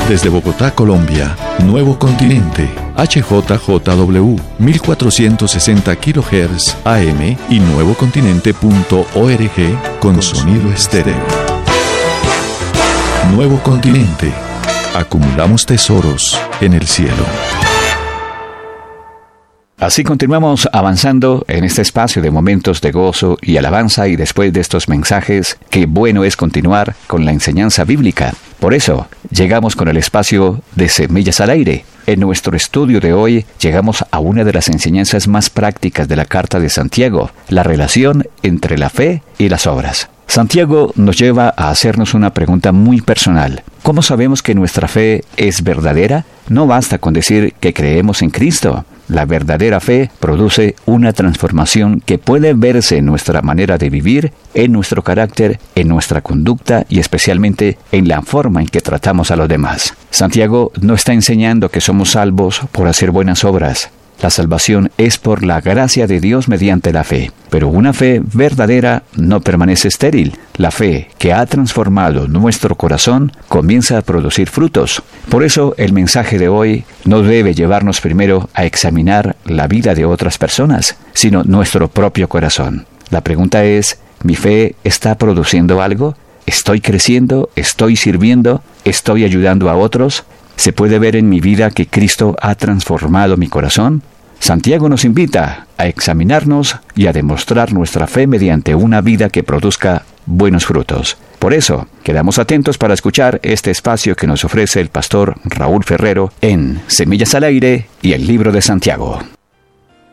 Desde Bogotá, Colombia, Nuevo Continente, HJJW, 1460 kHz AM y nuevocontinente.org con sonido estéreo. Nuevo Continente. Acumulamos tesoros en el cielo. Así continuamos avanzando en este espacio de momentos de gozo y alabanza, y después de estos mensajes, qué bueno es continuar con la enseñanza bíblica. Por eso, llegamos con el espacio de Semillas al Aire. En nuestro estudio de hoy, llegamos a una de las enseñanzas más prácticas de la Carta de Santiago, la relación entre la fe y las obras. Santiago nos lleva a hacernos una pregunta muy personal. ¿Cómo sabemos que nuestra fe es verdadera? No basta con decir que creemos en Cristo. La verdadera fe produce una transformación que puede verse en nuestra manera de vivir, en nuestro carácter, en nuestra conducta y especialmente en la forma en que tratamos a los demás. Santiago no está enseñando que somos salvos por hacer buenas obras. La salvación es por la gracia de Dios mediante la fe. Pero una fe verdadera no permanece estéril. La fe que ha transformado nuestro corazón comienza a producir frutos. Por eso el mensaje de hoy no debe llevarnos primero a examinar la vida de otras personas, sino nuestro propio corazón. La pregunta es, ¿mi fe está produciendo algo? ¿Estoy creciendo? ¿Estoy sirviendo? ¿Estoy ayudando a otros? ¿Se puede ver en mi vida que Cristo ha transformado mi corazón? Santiago nos invita a examinarnos y a demostrar nuestra fe mediante una vida que produzca buenos frutos. Por eso, quedamos atentos para escuchar este espacio que nos ofrece el pastor Raúl Ferrero en Semillas al Aire y el Libro de Santiago.